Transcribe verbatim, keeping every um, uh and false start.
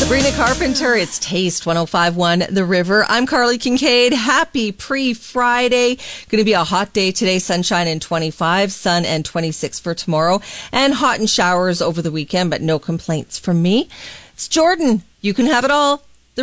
Sabrina Carpenter, it's Taste one oh five point one The River. I'm Carly Kincaid. Happy pre-Friday. Going to be a hot day today. Sunshine and twenty-five, sun and twenty-six for tomorrow. And hot and showers over the weekend, but no complaints from me. It's Jordan. You can have it all.